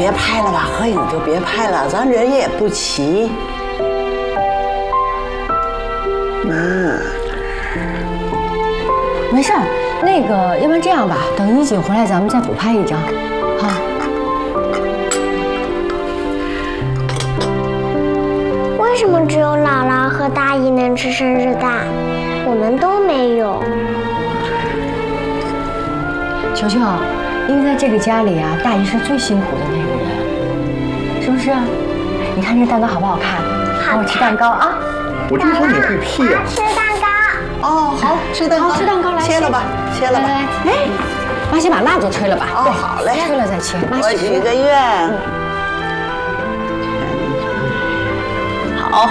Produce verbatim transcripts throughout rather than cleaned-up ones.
别拍了吧，合影就别拍了，咱人也不齐。妈， 没事儿，那个，要不然这样吧，等一锦回来，咱们再补拍一张，哈。 为什么只有姥姥和大姨能吃生日蛋，我们都没有？ 球球，因为在这个家里啊，大姨是最辛苦的那个人，是不是？你看这蛋糕好不好看？好，我吃蛋糕啊！ 我听说你会 P 啊！ 吃蛋糕。 哦，好，吃蛋糕， 好吃蛋糕来， 切了吧，切了吧。 来来来，哎，妈先把蜡烛吹了吧。 哦，好嘞， 吹了再切。妈我许个愿。好。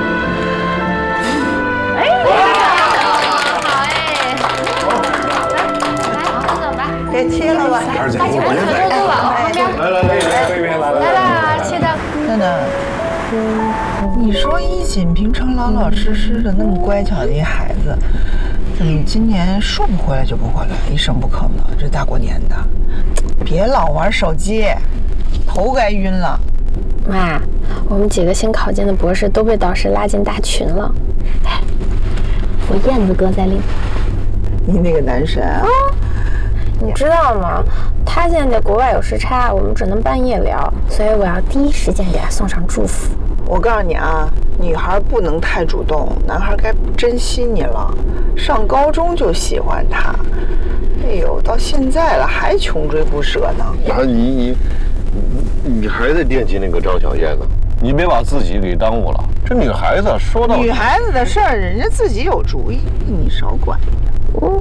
哎，好哎，来，好，走吧。 给切了吧。 二姐， 大姐，我可都坐往旁边。 来来来，这边来来来，切蛋。 娜娜，你说一锦平常老老实实的那么乖巧的一孩子，怎么今年说不回来就不回来，一声不吭的？这大过年的，别老玩手机，头该晕了。 妈，我们几个新考进的博士都被导师拉进大群了。哎，我燕子哥在里面。 你那个男神啊， 你知道吗？他现在在国外有时差，我们只能半夜聊，所以我要第一时间给他送上祝福。 我告诉你啊，女孩不能太主动，男孩该珍惜你了。上高中就喜欢他，哎呦，到现在了还穷追不舍呢。 那你你你还在惦记那个张小燕呢？你别把自己给耽误了。这女孩子说到女孩子的事儿，人家自己有主意，你少管。 嗯，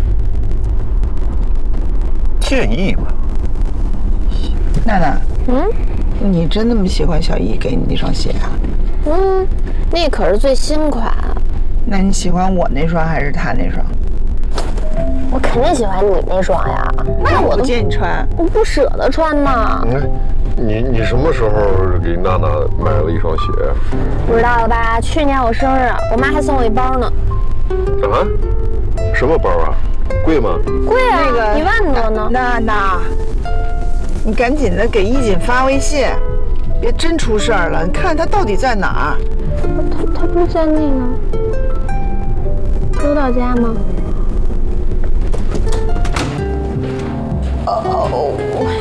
建议嘛。 娜娜， 嗯， 你真那么喜欢小易给你那双鞋啊？ 嗯，那可是最新款。 那你喜欢我那双还是他那双？ 我肯定喜欢你那双呀，那我不都借你穿。 我不舍得穿呢。 你看，你你什么时候给娜娜买了一双鞋？ 不知道了吧？去年我生日，我妈还送我一包呢。 啊？什么包啊？贵吗？ 贵啊， 那个一万多呢。 娜娜，你赶紧的给一锦发微信，别真出事儿了。你看看他到底在哪儿？ 他他不是在那个周到家吗？ 哦。